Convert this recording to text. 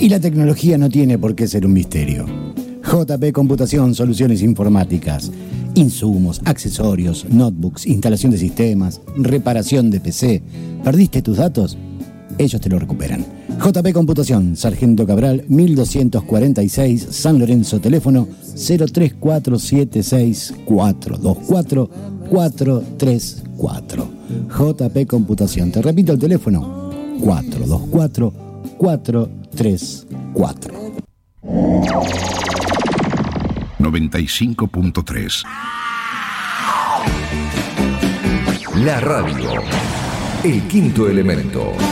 Y la tecnología no tiene por qué ser un misterio. JP Computación, soluciones informáticas, insumos, accesorios, notebooks, instalación de sistemas, reparación de PC. ¿Perdiste tus datos? Ellos te lo recuperan. JP Computación, Sargento Cabral, 1246, San Lorenzo, teléfono 03476 424 434. JP Computación, te repito el teléfono, 424 434. 95.3. La radio. El quinto elemento.